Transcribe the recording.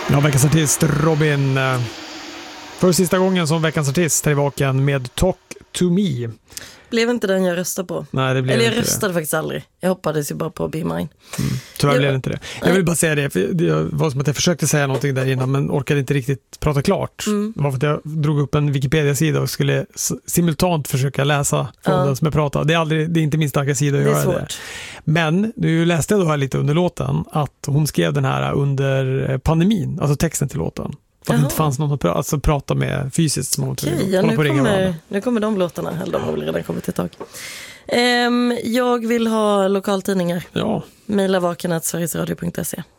Ja, veckans artist Robin. För sista gången som veckans artist här i Vaken med Talk to Me. Blev inte den jag röstade på. Nej, det blev eller jag inte röstade faktiskt aldrig. Jag hoppades ju bara på Be Mine. Tyvärr blev det inte det. Jag vill bara säga det, för det var som att jag försökte säga någonting där innan men orkade inte riktigt prata klart. Det var för att jag drog upp en Wikipedia-sida och skulle simultant försöka läsa från den som jag pratade. Det är inte min starka sida att göra det. Men nu läste jag då här lite under låten att hon skrev den här under pandemin, alltså texten till låten. För att det inte fanns någon att prata med fysiskt som nu kommer de låtarna. Eller de har väl redan kommit ett tag. Jag vill ha lokaltidningar. Ja. Maila vaken@sverigesradio.se.